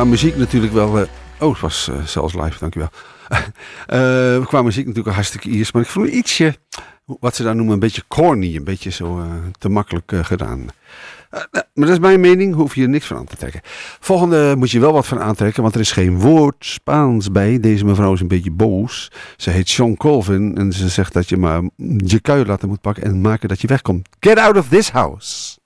qua muziek natuurlijk wel... het was zelfs live, dankjewel. Qua muziek natuurlijk hartstikke Iers. Maar ik vond het ietsje, wat ze daar noemen, een beetje corny. Een beetje zo te makkelijk gedaan. Maar dat is mijn mening, hoef je er niks van aan te trekken. Volgende moet je wel wat van aantrekken, want er is geen woord Spaans bij. Deze mevrouw is een beetje boos. Ze heet Sean Colvin en ze zegt dat je maar je kuil laten moet pakken en maken dat je wegkomt. Get out of this house!